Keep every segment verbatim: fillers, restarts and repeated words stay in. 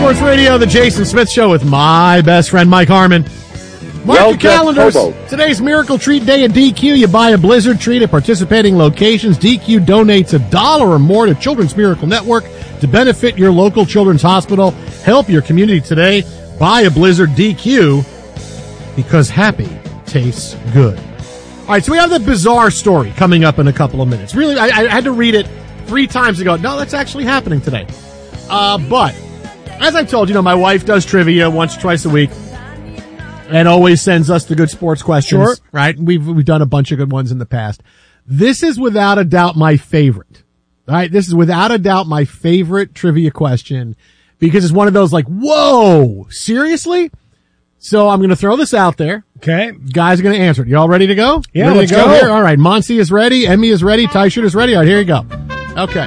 Sports Radio, the Jason Smith Show with my best friend, Mike Harmon. Mark Well, your calendars. Hobo. Today's Miracle Treat Day at D Q. You buy a Blizzard treat at participating locations. D Q donates a dollar or more to Children's Miracle Network to benefit your local children's hospital. Help your community today. Buy a Blizzard D Q because happy tastes good. All right, so we have the bizarre story coming up in a couple of minutes. Really, I, I had to read it three times ago. No, that's actually happening today. Uh, but as I told you, know, my wife does trivia once or twice a week. And always sends us the good sports questions, sure. right? We've we've done a bunch of good ones in the past. This is without a doubt my favorite. All right, this is without a doubt my favorite trivia question because it's one of those like, whoa, seriously? So I'm going to throw this out there. Okay. Guys are going to answer it. You all ready to go? Yeah, ready let's to go, go. here? All right, Monsi is ready. Emmy is ready. Tyshirt is ready. All right, here you go. Okay.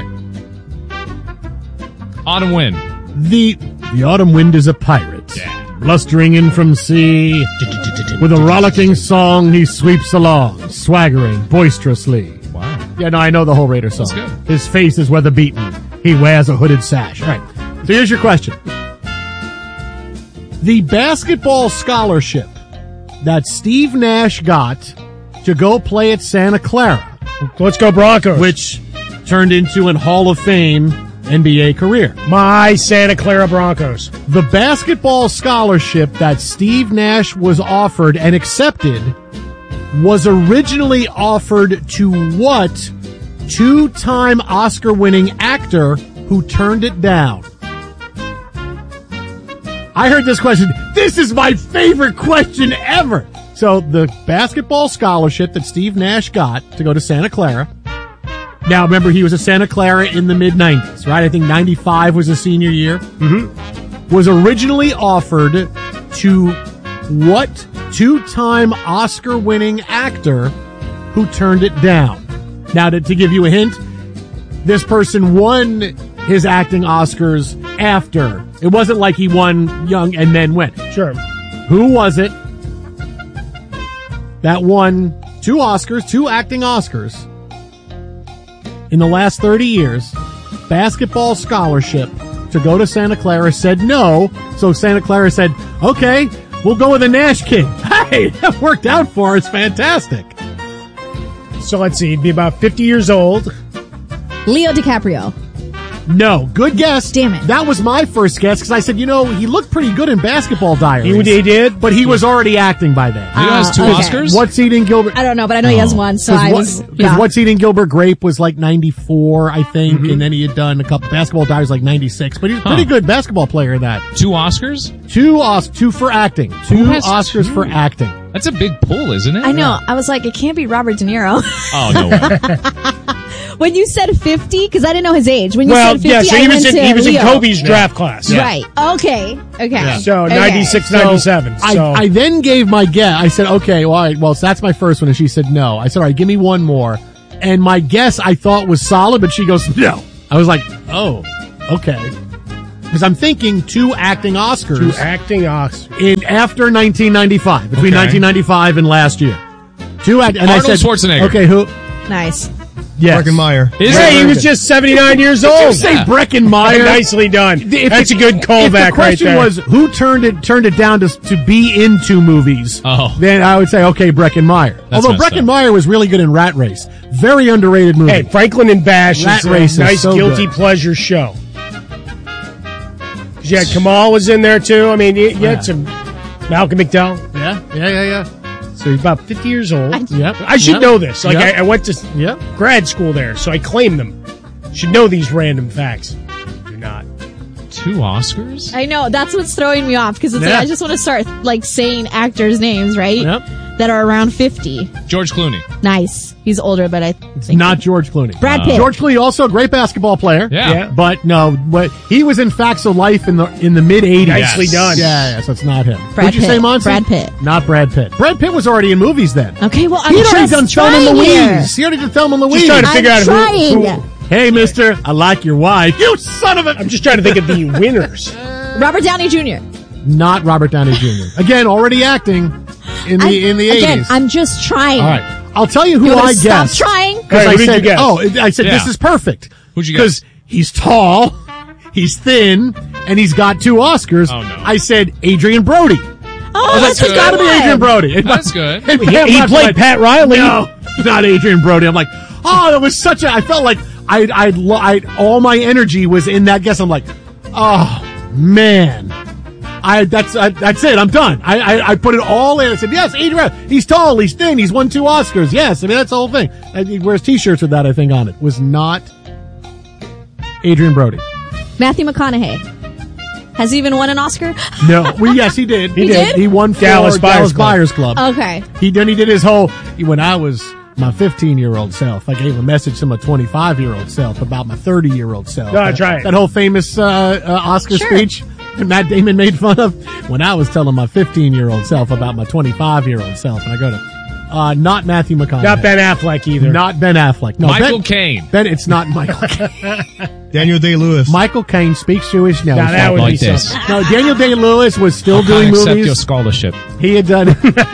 Autumn wind. The the autumn wind is a pirate. Yeah. Blustering in from sea, with a rollicking song he sweeps along, swaggering boisterously. Wow. Yeah, no, I know the whole Raider song. That's good. His face is weather beaten. He wears a hooded sash. All right. So here's your question. The basketball scholarship that Steve Nash got to go play at Santa Clara, Let's go Broncos. which turned into an Hall of Fame N B A career. My Santa Clara Broncos. The basketball scholarship that Steve Nash was offered and accepted was originally offered to what two-time Oscar-winning actor who turned it down? I heard this question. This is my favorite question ever. So the basketball scholarship that Steve Nash got to go to Santa Clara. Now, remember, he was at Santa Clara in the mid nineties, right? I think ninety-five was his senior year. Mm-hmm. Was originally offered to what two-time Oscar-winning actor who turned it down? Now, to, to give you a hint, this person won his acting Oscars after. It wasn't like he won young and then went. Sure. Who was it that won two Oscars, two acting Oscars, in the last thirty years, basketball scholarship to go to Santa Clara, said no. So Santa Clara said, okay, we'll go with a Nash kid. Hey, that worked out for us. Fantastic. So let's see. He'd be about fifty years old. Leo DiCaprio. No, good guess. Damn it. That was my first guess because I said, you know, he looked pretty good in Basketball Diaries. He, he did. But he was already acting by then. He has two okay. Oscars? What's Eating Gilbert? I don't know, but I know he has one, so I was, Because yeah. What's Eating Gilbert Grape was like ninety-four, I think, Mm-hmm. and then he had done a couple Basketball Diaries like ninety-six. But he's a pretty Huh. good basketball player in that. Two Oscars? Two Os- two for acting. Two has Oscars two? for acting. That's a big pull, isn't it? I know. I was like, it can't be Robert De Niro. Oh, no way. When you said fifty, because I didn't know his age. When you Well, said fifty, yeah, so I he was went in, to he was in Leo. Kobe's draft class. Right. Okay. Okay. So Okay. ninety-six, So ninety-seven. I, So I then gave my guess. I said, okay, well, all right, well, so that's my first one. And she said no. I said, all right, give me one more. And my guess I thought was solid, but she goes, no. I was like, oh, okay. Because I'm thinking two acting Oscars two acting Oscars. in after nineteen ninety-five, between Okay. nineteen ninety-five and last year. Two act- and Arnold I said, Schwarzenegger. okay, who? Nice. Yes. Breckenmeyer. Is Hey, it? he was just seventy-nine years Did you old. say Yeah. Breckenmeyer? Nicely done. If That's the- a good If callback the right question there. was who turned it turned it down to to be into movies, Oh. then I would say okay, Breckenmeyer. That's Although messed up. Breckenmeyer was really good in Rat Race, very underrated movie. Hey, Franklin and Bash Rat is a Race is nice so guilty good. pleasure show. 'Cause you had Kamal was in there too. I mean, you, you had some Malcolm McDowell. yeah, yeah, yeah, yeah. So he's about fifty years old. I, Yep. should Yep. know this. Like Yep. I, I went to Yep. grad school there, so I claim them. Should know these random facts. Do not. Two Oscars? I know. That's what's throwing me off because it's Yeah. like I just want to start like saying actors' names, right? Yep. That are around fifty. George Clooney. Nice. He's older, but I think Not George Clooney. Brad Pitt. George Clooney, also a great basketball player. Yeah. Yeah. But no, but he was in Facts of Life in the in the mid eighties. Nicely Yes. done. Yeah, yeah, so it's not him. Brad What'd you Pitt. say, Monty? Brad Pitt. Not Brad Pitt. Brad Pitt was already in movies then. Okay, well, I'm He had already just done Thelma and trying here. Louise. He already did Thelma and Louise. Just trying to I'm figure out who, trying. who. Hey, mister, I like your wife. You son of a... I'm just trying to think of the winners. Robert Downey Junior Not Robert Downey Junior Again, already acting in the I'm- in the Again, eighties. I'm just trying. All right. I'll tell you who You want I to stop guessed. trying? Because Hey, I who did said, you guess? oh, I said, Yeah. this is perfect. Who'd you Because guess? he's tall, he's thin, and he's got two Oscars. Oh, no. I said Adrian Brody. Oh, that's It's a got to good be Adrian one. Brody. That's good. And He, Pam he laughed, played like, Pat Riley. No, not Adrian Brody. I'm like, oh, that was such a. I felt like I, I, I, all my energy was in that guess. I'm like, oh man, I that's I, that's it. I'm done. I, I, I put it all in. I said, yes, Adrian. He's tall. He's thin. He's won two Oscars. Yes, I mean that's the whole thing. And he wears T-shirts with that. I think on it was not Adrian Brody. Matthew McConaughey. Has he even won an Oscar? No, well, yes, he did. He did? He won for Dallas Dallas, Buyers Buyers, Club. Club. Okay. He then he did his whole. When I was my fifteen-year-old self, I gave a message to my twenty-five-year-old self about my thirty-year-old self. No, that's right. That whole famous uh, uh, Oscar Sure. speech that Matt Damon made fun of. When I was telling my fifteen-year-old self about my twenty-five-year-old self, and I go to uh, not Matthew McConaughey, Not Ben Affleck either. not Ben Affleck, no, Michael Ben, Caine. Ben, it's not Michael Caine. Daniel Day-Lewis. Michael Caine speaks Jewish now. Now He's that not would like be this. something. no, Daniel Day-Lewis was still I doing accept movies. your scholarship. He had done.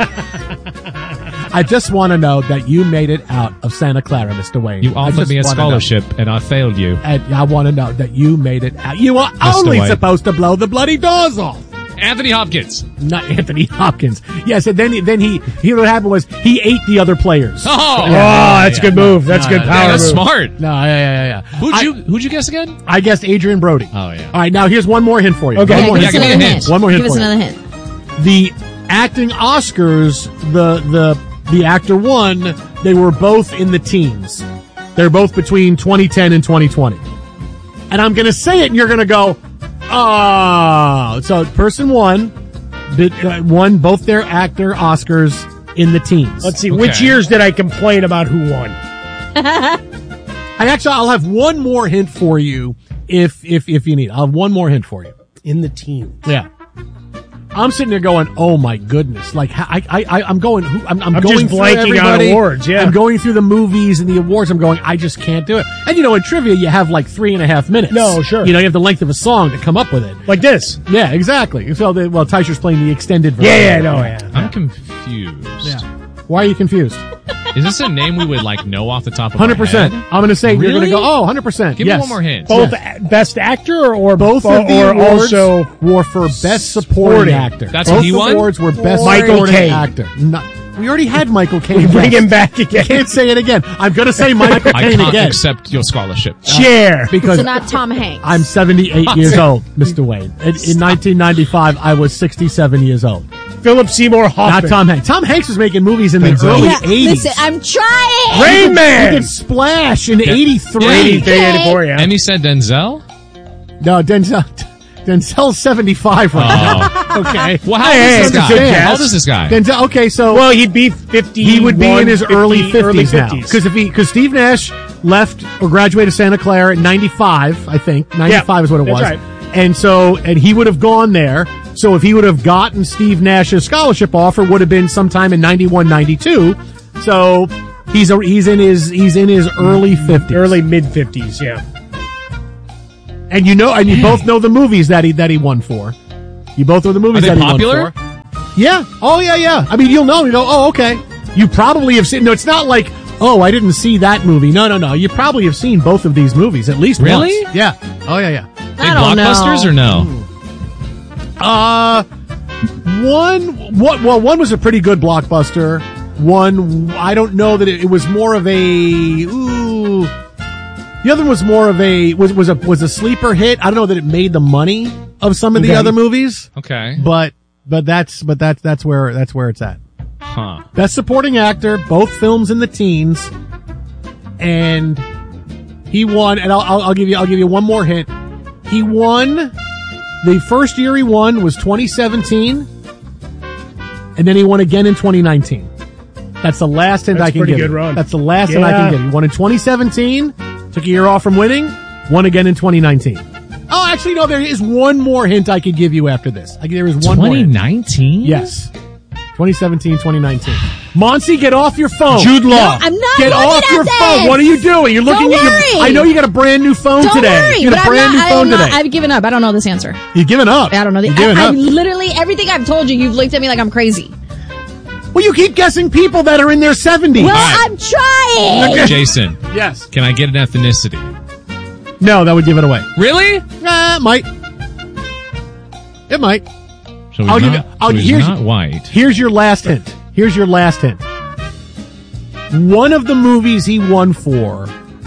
I just want to know that you made it out of Santa Clara, Mister Wayne. You I offered just me a wanna know. scholarship, and I failed you. And I want to know that you made it out. You were only Wayne. supposed to blow the bloody doors off. Anthony Hopkins. Not Anthony Hopkins. Yes, and then he, then he, he what happened was he ate the other players. Oh, Oh, that's a good move. That's a no, good no, power yeah, that's move. smart. No, yeah, yeah, yeah. Who'd I, you Who'd you guess again? I guessed Adrian Brody. Oh, yeah. All right, now here's one more hint for you. Okay. One Okay, more give Yeah, us give me another a hint. hint. One more hint Give us for you. another hint. The acting Oscars, the the the actor won. They were both in the teens. They're both between twenty ten and twenty twenty. And I'm going to say it, and you're going to go, oh. So person won, did, uh, won both their actor Oscars in the teens. Let's see. Okay. Which years did I complain about who won? I actually, I'll have one more hint for you if if if you need. I'll have one more hint for you. In the team. Yeah. I'm sitting there going, "Oh my goodness!" Like I, I, I I'm going, I'm, I'm I'm going just through blanking on everybody. awards, yeah. I'm going through the movies and the awards. I'm going, I just can't do it. And you know, in trivia, you have like three and a half minutes. No, sure. You know, you have the length of a song to come up with it. Like this. Yeah, exactly. So, the, well, Tysher's playing the extended version. Yeah, yeah, no, yeah. I'm confused. Yeah. Why are you confused? Is this a name we would like know off the top of Hundred our percent. head? I'm going to say you're going to Really? go. Oh, one hundred percent. Give yes. me one more hint. Both Yes. a- best actor or, or Both of the or awards also were for best supporting, Supporting. actor. That's Both what he won? awards were best Michael supporting Caine. actor. No, we already had Michael Caine. bring yes. him back again. Can't say it again. I'm going to say Michael I Caine can't again accept your scholarship. Chair. because So not Tom Hanks. I'm seventy-eight years old, Mister Wayne. In, in nineteen ninety-five, I was sixty-seven years old. Philip Seymour Hoffman. Not Tom Hanks. Tom Hanks was making movies in the Denzel. early yeah, eighties. listen, I'm trying. Rain He Man. did Splash in Yeah. eighty-three. Yeah. eighty-three, eighty-four, yeah. And he said Denzel? No, Denzel. Denzel's seventy-five right now. Okay. Well, how Hey, old is hey, this it's a good guy? guess. How old is this guy? Denzel. Okay, so Well, he'd be fifty. he would be in his early fifties early now. fifties. Because if he, because Steve Nash left or graduated Santa Clara at ninety-five, I think ninety-five is what it that's was, right. and so and he would have gone there. So if he would have gotten Steve Nash's scholarship offer, would have been sometime in ninety-one, ninety-two. So he's a, he's in his he's in his early fifties, early mid fifties, yeah. and you know, and you both know the movies that he that he won for. You both know the movies Are they that he popular? won for. Yeah. Oh yeah, yeah. I mean, you'll know. You go, oh, okay. You probably have seen. No, it's not like, oh, I didn't see that movie. No, no, no. You probably have seen both of these movies at least Really? once. Yeah. Oh yeah, yeah. Big I don't blockbusters know. or no? Uh, one. What? Well, one was a pretty good blockbuster. One, I don't know that it, it was more of a. Ooh. The other one was more of a was was a was a sleeper hit. I don't know that it made the money of some of the Okay. other movies, Okay. but but that's but that's that's where that's where it's at. Huh. Best Supporting Actor, both films in the teens, and he won. And I'll, I'll, I'll give you I'll give you one more hint. He won. The first year he won was twenty seventeen, and then he won again in twenty nineteen. That's the last hint That's I can pretty give. good you. run. That's the last hint I Yeah. can give. He won in twenty seventeen, took a year off from winning, won again in twenty nineteen. Oh, actually, no. There is one more hint I could give you after this. I, there is one more. twenty hint. nineteen? Yes. twenty seventeen, twenty nineteen. Monty, get off your phone. Jude Law. I'm not Get looking off at your this. phone. What are you doing? You're looking Don't at your. worry. I know you got a brand new phone Don't today. worry, You but got a I'm brand not, new phone I'm not, today. I've given up. I don't know this answer. You've given up. I don't know. The, You've given I, I up. literally everything I've told you, you've looked at me like I'm crazy. Well, you keep guessing people that are in their seventies. Well, right. I'm trying. Jason, Yes. can I get an ethnicity? No, that would give it away. Really? Uh, might. It might. So he's I'll not, give you- I'll- so he's here's- not white. Here's your last hint. Here's your last hint. One of the movies he won for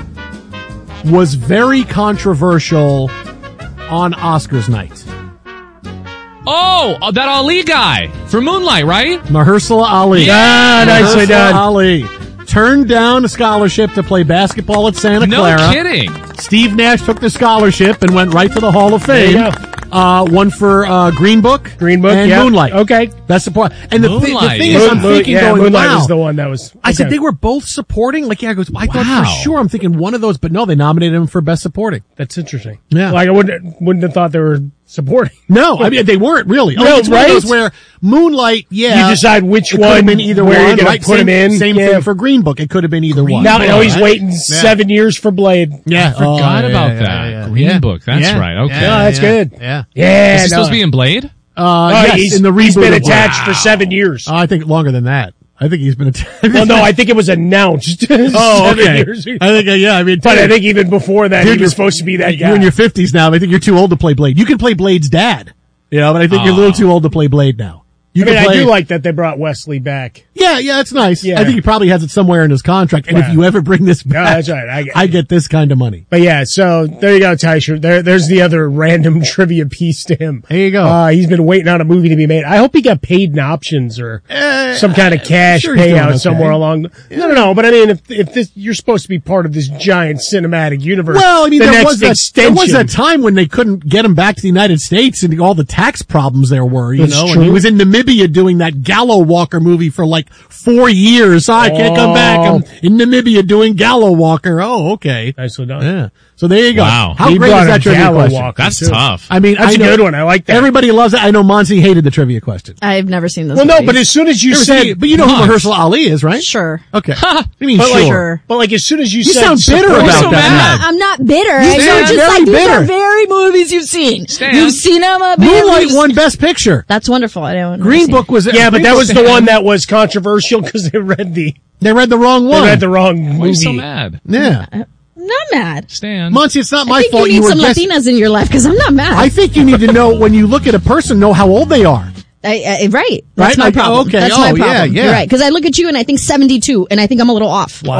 was very controversial on Oscars night. Oh, oh, that Ali guy for Moonlight, right? Mahershala Ali. Ah, nicely Mahershala done. Ali turned down a scholarship to play basketball at Santa No Clara. kidding. Steve Nash took the scholarship and went right to the Hall of There you Fame. go. Uh, one for uh, Green Book, Green Book, and yeah. Moonlight. Okay. That's the point. And the, thi- the Moonlight. thing is, I'm Moon- thinking, yeah, going, Moonlight wow. was the one that was. I said okay. they were both supporting. Like, yeah, I goes. I thought Wow. for sure. I'm thinking one of those, but no, they nominated him for best supporting. That's interesting. Yeah. Like I wouldn't wouldn't have thought they were supporting. No, I mean they weren't really. No, Like, it's one of right? those where Moonlight, yeah, You decide which it could have one, been either where one. you're gonna right? put same, him in. Same Yeah. thing for Green Book. It could have been either one. Now, Yeah. now he's Right? waiting Yeah. seven years for Blade. Yeah, I forgot Oh, yeah, about yeah, that. yeah, yeah. Green Yeah. Book. That's Yeah. right. Okay. Oh, that's yeah. good. Yeah. Yeah. Is he no. supposed to be in Blade? Uh, Oh, yes, he's, in the reboot. he's been of attached Blade. for seven years. Uh, I think longer than that. I think he's been attached. well, no, I think it was announced. Oh, seven okay. years ago. I think, uh, yeah, I mean, But I dude, think even before that, dude, he you're- was supposed to be that guy. You're in your fifties now. I think you're too old to play Blade. You can play Blade's dad. You know, but I think you're a little Oh. too old to play Blade now. You I mean, can play, I do like that they brought Wesley back. Yeah, yeah, it's nice. Yeah. I think he probably has it somewhere in his contract. And if Yeah. you ever bring this No, back, that's right. I get, I get this kind of money. But yeah, so there you go, Tysher. There, there's the other random trivia piece to him. There you go. Uh, he's been waiting on a movie to be made. I hope he got paid in options or some kind of cash sure he's doing payout okay. somewhere along. The, No, no, no. But I mean, if if this you're supposed to be part of this giant cinematic universe, Well, I mean, the there next was, that, there extension. was that time when they couldn't get him back to the United States and all the tax problems there were, you That's know, and true. he was in Namibia doing that Gallo Walker movie for like four years. Oh, I can't come back. I'm in Namibia doing Gallo Walker. Oh, okay. Nicely done. Yeah. So there you go. Wow. How He great brought is a that trivia Gallo question? Walker, That's too. tough. I mean, That's I a know, good one. I like that. Everybody loves it. I know Monty hated the trivia question. I've never seen this. Well, no, movie. but as soon as you Never said, seen it, but you know who Monty. Mahershala Ali is, right? Sure. Okay. I mean, but sure. like, Sure. but like as soon as you, You said, sound bitter support- about so that. mad. I'm not bitter. You I'm sound just very like these bitter. are very movies you've seen. Stan. You've seen them. Uh, Moonlight movies. won Best Picture. That's wonderful. I don't. Green Book was Yeah, but Green that Book- was the one that was controversial because they read the They read the wrong they one. read the wrong Why are movie. you so mad? Yeah. I'm not mad. Stan. Monty, it's not I my think fault you need were some guessing. Latinas in your life because I'm not mad. I think you need to know when you look at a person, know how old they are. I, I, right. That's Right? my Like, problem. okay. That's Oh, my yeah, problem. yeah. You're right. Because I look at you and I think seventy-two, and I think I'm a little off. Wow.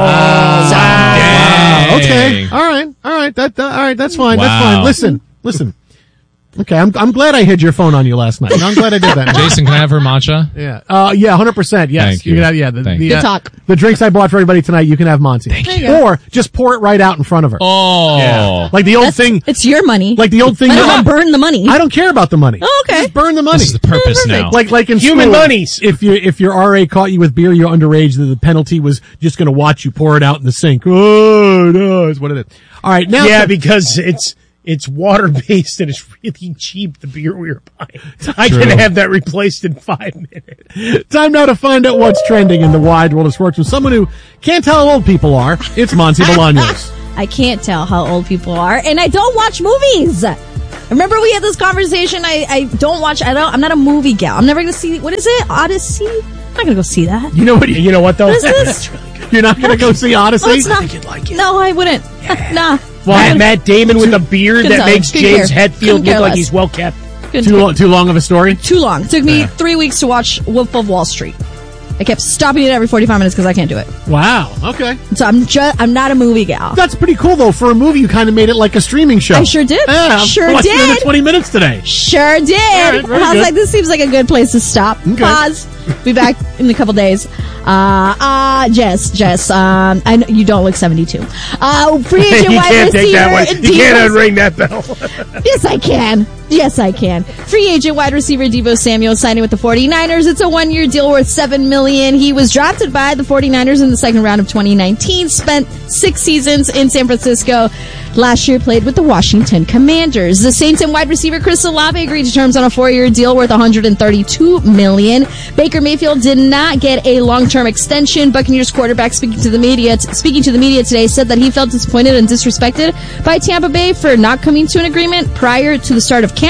Dang. Okay. All right. All right. That, that all right. That's fine. That's Wow. fine. Listen. Listen. Okay. I'm I'm glad I hid your phone on you last night. I'm glad I did that. Jason, can I have her matcha? Yeah. Uh, yeah, one hundred percent. Yes. Thank you. can have, yeah. The, Thank the, you. uh, Good talk. The drinks I bought for everybody tonight, you can have Monty. Thank you. go. Or just pour it right out in front of her. Oh. Yeah. Like the old That's, thing. It's your money. Like the old thing. I don't that- want to burn the money. I don't care about the money. Oh, okay. Just burn the money. This is the purpose Oh, now. perfect. Like, like in Human school, monies. If you, if your R A caught you with beer, you're underage, the, the penalty was just gonna watch you pour it out in the sink. Oh, no, is what it is. All right, now. Yeah, because it's it's water based and it's really cheap. The beer we were buying, I True. can have that replaced in five minutes. Time now to find out what's trending in the wide world of sports with someone who can't tell how old people are. It's Monty Bolaños. I can't tell how old people are, and I don't watch movies. Remember we had this conversation. I, I don't watch. I don't. I'm not a movie gal. I'm never going to see. What is it? Odyssey. I'm not going to go see that. You know what? You know what though? What is this? That's really good. You're not going to go see Odyssey? Oh, it's not. I think you'd like it. No, I wouldn't. nah. Matt, Matt Damon with a beard couldn't that tell. makes Couldn't James care. Hetfield Couldn't look care like less. he's well kept. Couldn't Too take- long, too long of a story? Too long. It took me three weeks to watch Wolf of Wall Street. I kept stopping it every forty-five minutes because I can't do it. Wow. Okay. So I'm just. I'm not a movie gal. That's pretty cool, though. For a movie, you kind of made it like a streaming show. I sure did. Yeah, Sure I'm watching it in did. twenty minutes today. Sure did. right, very I was good. like, this seems like a good place to stop. Okay. Pause. Be back in a couple days. Uh, uh, Jess, Jess, um, I know you don't look seventy-two. Uh, free agent You wide can't take receiver. that one. You can't Devo- unring that bell. Yes, I can. Yes, I can. Free agent wide receiver Devo Samuel signing with the 49ers. It's a one-year deal worth seven million dollars. He was drafted by the 49ers in the second round of twenty nineteen, spent six seasons in San Francisco. Last year played with the Washington Commanders. The Saints and wide receiver Chris Olave agreed to terms on a four-year deal worth one hundred thirty-two million dollars. Baker Mayfield did not get a long-term extension. Buccaneers quarterback speaking to the media speaking to the media today said that he felt disappointed and disrespected by Tampa Bay for not coming to an agreement prior to the start of camp.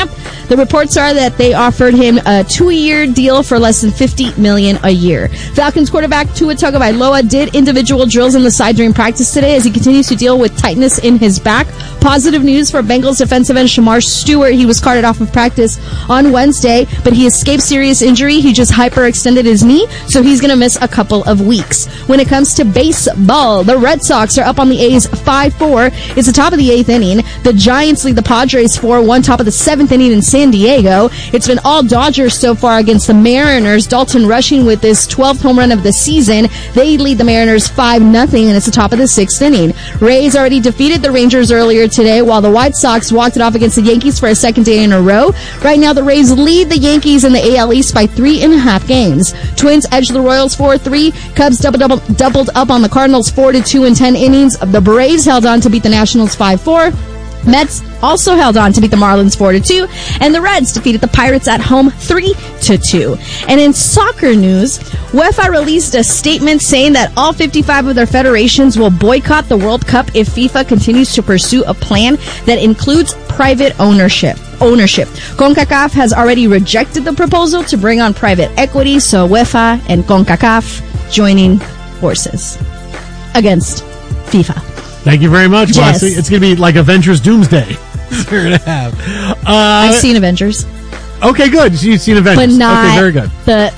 The reports are that they offered him a two-year deal for less than fifty million dollars a year. Falcons quarterback Tua Tagovailoa did individual drills on the side during practice today as he continues to deal with tightness in his back. Positive news for Bengals defensive end Shamar Stewart. He was carted off of practice on Wednesday, but he escaped serious injury. He just hyperextended his knee, so he's going to miss a couple of weeks. When it comes to baseball, the Red Sox are up on the A's five four. It's the top of the eighth inning. The Giants lead the Padres four one, top of the seventh inning in San Diego. It's been all Dodgers so far against the Mariners. Dalton rushing with his twelfth home run of the season. They lead the Mariners five nothing, and it's the top of the sixth inning. Rays already defeated the Rangers earlier today, while the White Sox walked it off against the Yankees for a second day in a row. Right now, the Rays lead the Yankees in the A L East by three and a half games. Twins edged the Royals four three. Cubs double, double, doubled up on the Cardinals four to two in ten innings. The Braves held on to beat the Nationals five four. Mets also held on to beat the Marlins four to two, and the Reds defeated the Pirates at home three to two. And in soccer news, UEFA released a statement saying that all fifty-five of their federations will boycott the World Cup if FIFA continues to pursue a plan that includes private ownership. Ownership. CONCACAF has already rejected the proposal to bring on private equity, so UEFA and CONCACAF joining forces against FIFA. Thank you very much, Yes. Moxie. It's going to be like Avengers Doomsday. We're going to have. Uh, I've seen Avengers, Okay, good. You've seen Avengers. but not Okay, very good. the.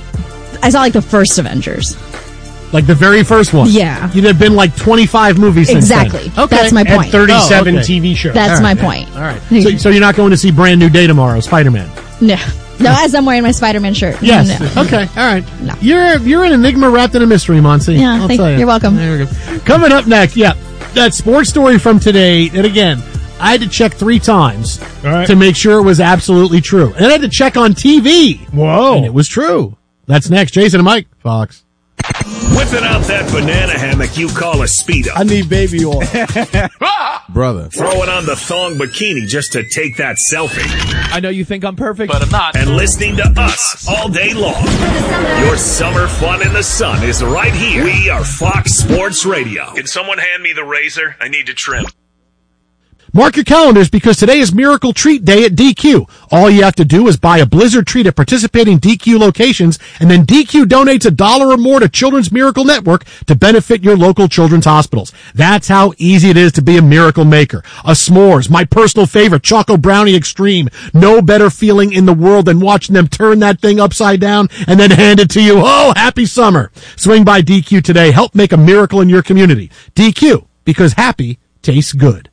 I saw like the first Avengers. Like the very first one. Yeah. You'd have been like twenty-five movies since then. Exactly. Okay. That's my And point. thirty-seven Oh, okay. T V shows. That's All my right, point. All right. So, so you're not going to see Brand New Day tomorrow, Spider-Man? No, no. As I'm wearing my Spider-Man shirt. Yes. No. Okay. All right. No. You're you're an enigma wrapped in a mystery, Monty. Yeah, I'll thank- tell you. you're welcome. There we go. Coming up next, yeah, that sports story from today. And again, I had to check three times All right. to make sure it was absolutely true. And I had to check on T V. Whoa. And it was true. That's next. Jason and Mike, Fox. Whipping out that banana hammock you call a Speedo. I need baby oil. Brother. Throwing on the thong bikini just to take that selfie. I know you think I'm perfect, but I'm not. And listening to us all day long. Your summer fun in the sun is right here. We are Fox Sports Radio. Can someone hand me the razor? I need to trim. Mark your calendars because today is Miracle Treat Day at D Q. All you have to do is buy a Blizzard treat at participating D Q locations, and then D Q donates a dollar or more to Children's Miracle Network to benefit your local children's hospitals. That's how easy it is to be a miracle maker. A s'mores, my personal favorite, Choco Brownie Extreme. No better feeling in the world than watching them turn that thing upside down and then hand it to you. Oh, happy summer. Swing by D Q today. Help make a miracle in your community. D Q, because happy tastes good.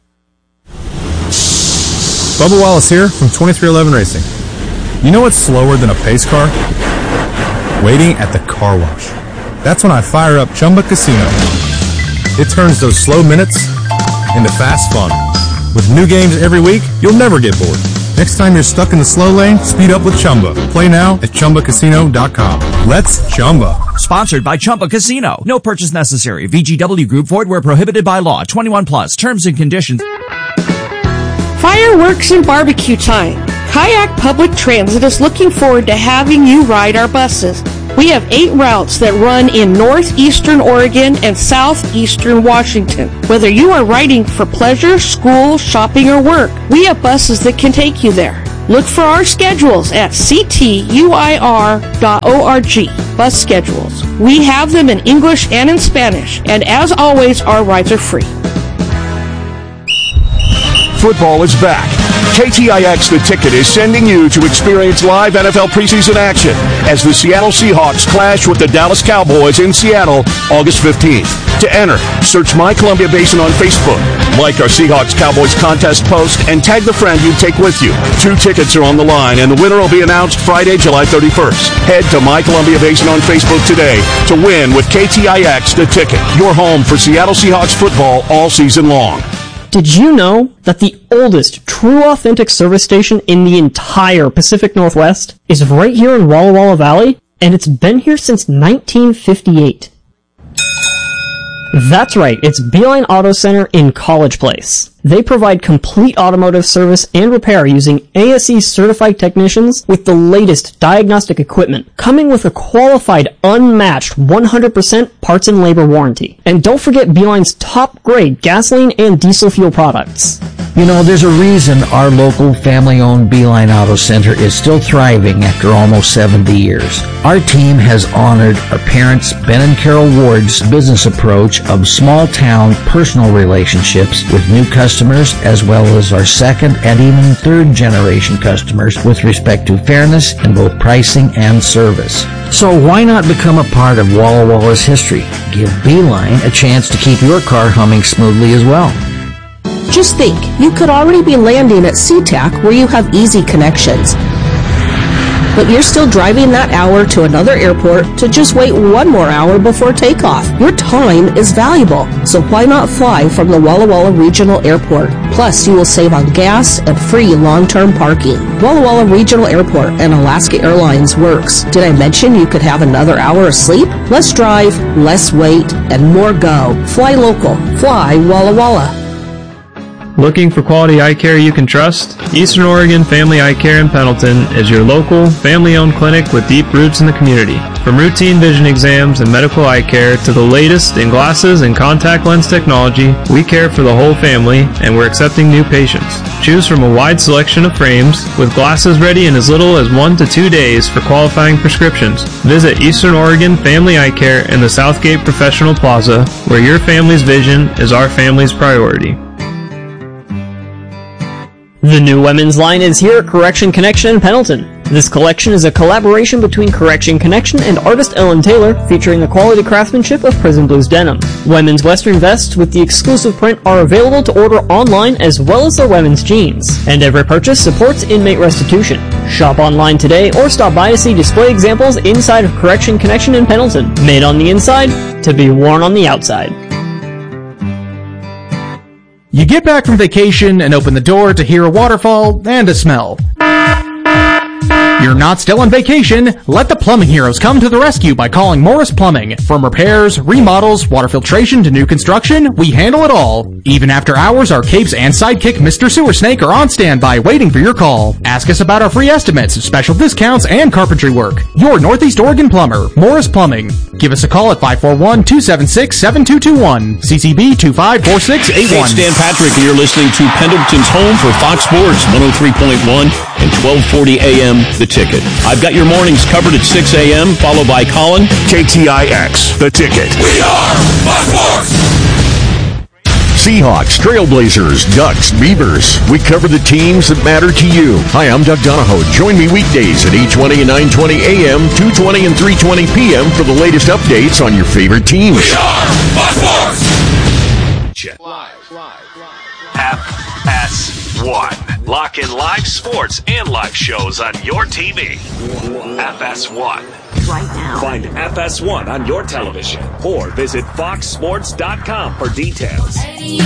Bubba Wallace here from twenty-three eleven Racing. You know what's slower than a pace car? Waiting at the car wash. That's when I fire up Chumba Casino. It turns those slow minutes into fast fun. With new games every week, you'll never get bored. Next time you're stuck in the slow lane, speed up with Chumba. Play now at Chumba Casino dot com. Let's Chumba. Sponsored by Chumba Casino. No purchase necessary. V G W Group. Void where prohibited by law. twenty-one plus. Terms and conditions. Fireworks and barbecue time. Kayak Public Transit is looking forward to having you ride our buses. We have eight routes that run in northeastern Oregon and southeastern Washington. Whether you are riding for pleasure, school, shopping, or work, we have buses that can take you there. Look for our schedules at c t u i r dot org. Bus schedules. We have them in English and in Spanish, and as always, our rides are free. Football is back. K T I X The Ticket is sending you to experience live N F L preseason action as the Seattle Seahawks clash with the Dallas Cowboys in Seattle August fifteenth. To enter, search My Columbia Basin on Facebook, like our Seahawks Cowboys contest post, and tag the friend you'd take with you. Two tickets are on the line, and the winner will be announced Friday, July thirty-first. Head to My Columbia Basin on Facebook today to win with K T I X The Ticket, your home for Seattle Seahawks football all season long. Did you know that the oldest true authentic service station in the entire Pacific Northwest is right here in Walla Walla Valley? And it's been here since nineteen fifty-eight. That's right, it's Beeline Auto Center in College Place. They provide complete automotive service and repair using A S E certified technicians with the latest diagnostic equipment, coming with a qualified, unmatched one hundred percent parts and labor warranty. And don't forget Beeline's top grade gasoline and diesel fuel products. You know, there's a reason our local family-owned Beeline Auto Center is still thriving after almost seventy years. Our team has honored our parents, Ben and Carol Ward's business approach of small-town personal relationships with new customers, as well as our second and even third-generation customers with respect to fairness in both pricing and service. So why not become a part of Walla Walla's history? Give Beeline a chance to keep your car humming smoothly as well. Just think, you could already be landing at SeaTac where you have easy connections. But you're still driving that hour to another airport to just wait one more hour before takeoff. Your time is valuable, so why not fly from the Walla Walla Regional Airport? Plus, you will save on gas and free long-term parking. Walla Walla Regional Airport and Alaska Airlines works. Did I mention you could have another hour of sleep? Less drive, less wait, and more go. Fly local. Fly Walla Walla. Looking for quality eye care you can trust? Eastern Oregon Family Eye Care in Pendleton is your local, family-owned clinic with deep roots in the community. From routine vision exams and medical eye care to the latest in glasses and contact lens technology, we care for the whole family, and we're accepting new patients. Choose from a wide selection of frames, with glasses ready in as little as one to two days for qualifying prescriptions. Visit Eastern Oregon Family Eye Care in the Southgate Professional Plaza, where your family's vision is our family's priority. The new women's line is here at Correction Connection in Pendleton. This collection is a collaboration between Correction Connection and artist Ellen Taylor, featuring the quality craftsmanship of Prison Blues denim. Women's western vests with the exclusive print are available to order online, as well as their women's jeans. And every purchase supports inmate restitution. Shop online today or stop by to see display examples inside of Correction Connection in Pendleton. Made on the inside, to be worn on the outside. You get back from vacation and open the door to hear a waterfall and a smell. You're not still on vacation. Let the plumbing heroes come to the rescue by calling Morris Plumbing. From repairs, remodels, water filtration to new construction, we handle it all. Even after hours, our capes and sidekick Mister Sewer Snake are on standby waiting for your call. Ask us about our free estimates, special discounts, and carpentry work. Your Northeast Oregon plumber, Morris Plumbing. Give us a call at five four one, two seven six, seven two two one. C C B two five four six eight one. Hey, Stan Patrick, and you're listening to Pendleton's home for Fox Sports one oh three point one and twelve forty a.m. The Ticket. I've got your mornings covered at six a.m., followed by Colin. K T I X, The Ticket. We are Fox Sports! Seahawks, Trailblazers, Ducks, Beavers. We cover the teams that matter to you. Hi, I'm Doug Donahoe. Join me weekdays at eight twenty and nine twenty a.m., two twenty and three twenty p.m. for the latest updates on your favorite teams. We are Fox Sports! Live, live, live. F S one. Lock in live sports and live shows on your T V. F S one. Right now. Find F S one on your television or visit fox sports dot com for details.